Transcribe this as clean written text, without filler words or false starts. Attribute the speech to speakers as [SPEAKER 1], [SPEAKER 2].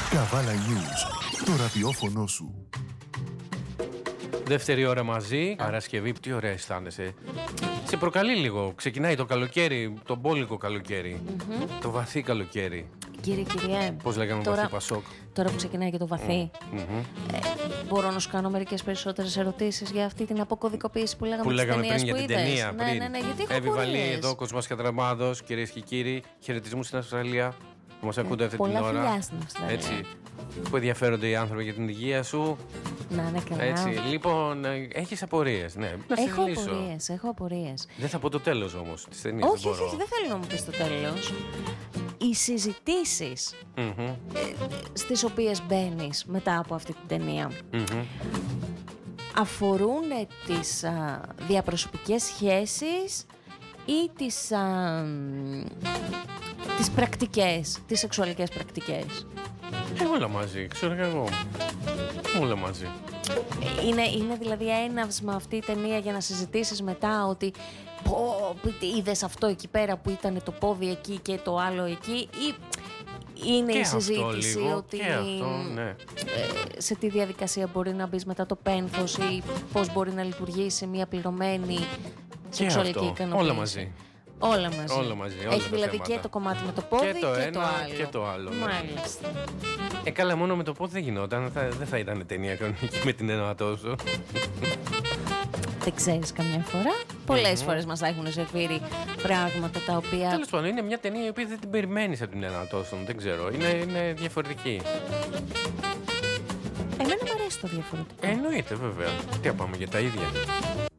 [SPEAKER 1] Καβάλα News, το ραδιόφωνο σου.
[SPEAKER 2] Δεύτερη ώρα μαζί, Παρασκευή, τι ωραία αισθάνεσαι. Σε προκαλεί λίγο. Ξεκινάει το καλοκαίρι, το μπόλικο καλοκαίρι. Το βαθύ καλοκαίρι.
[SPEAKER 3] Κυριέ.
[SPEAKER 2] Πώς λέγαμε βαθύ Πασόκ.
[SPEAKER 3] Τώρα που ξεκινάει και το βαθύ. Μπορώ να σου κάνω μερικές περισσότερες ερωτήσεις για αυτή την αποκωδικοποίηση που λέγαμε
[SPEAKER 2] πριν για την ταινία.
[SPEAKER 3] Ναι, γιατί έχω
[SPEAKER 2] Εύη εδώ, Κοσμάς Κατραμάδος, κυρίες και κύριοι, χαιρετισμούς στην Αυστραλία που μας ακούτε αυτή την ώρα.
[SPEAKER 3] Πολλά φιλιά στην Αυστραλία.
[SPEAKER 2] Έτσι, που ενδιαφέρονται οι άνθρωποι για την υγεία σου.
[SPEAKER 3] Να είναι καλά.
[SPEAKER 2] Έτσι, λοιπόν, έχεις απορίες, ναι.
[SPEAKER 3] Έχω απορίες.
[SPEAKER 2] Δεν θα πω το τέλος όμως της ταινίας.
[SPEAKER 3] Όχι, δεν θέλω να μου πεις το τέλος. Οι συζητήσεις στις οποίες μπαίνεις μετά από αυτή την ταινία αφορούν τις διαπροσωπικές σχέσεις ή τις πρακτικές, τις σεξουαλικές πρακτικές?
[SPEAKER 2] Όλα μαζί, ξέρω και εγώ. Όλα μαζί.
[SPEAKER 3] Είναι δηλαδή έναυσμα αυτή η ταινία για να συζητήσεις μετά ότι είδες αυτό εκεί πέρα που ήταν το πόδι εκεί και το άλλο εκεί, ή είναι
[SPEAKER 2] και
[SPEAKER 3] η συζήτηση
[SPEAKER 2] λίγο,
[SPEAKER 3] ότι
[SPEAKER 2] και αυτό, ναι.
[SPEAKER 3] Σε τι διαδικασία μπορεί να μπεις μετά το πένθος ή πώς μπορεί να λειτουργήσει μια πληρωμένη σεξουαλική ικανοποίηση?
[SPEAKER 2] Όλα μαζί.
[SPEAKER 3] Όλα μαζί. Έχει δηλαδή και το κομμάτι με το πόδι και το άλλο.
[SPEAKER 2] Και το άλλο.
[SPEAKER 3] Μάλιστα.
[SPEAKER 2] Καλά, μόνο με το πόδι δεν γινόταν. Δεν θα ήταν ταινία κανονική με την ένωματό σου.
[SPEAKER 3] Δεν ξέρεις καμιά φορά. Πολλές φορές μας έχουν σερβίρει πράγματα τα οποία...
[SPEAKER 2] Τέλος πάντων, είναι μια ταινία η οποία δεν την περιμένεις από την ένωματό σου. Δεν ξέρω. Είναι διαφορετική.
[SPEAKER 3] Εμένα μου αρέσει το διαφορετικό.
[SPEAKER 2] Εννοείται, βέβαια. Τι να πάμε για τα ίδια.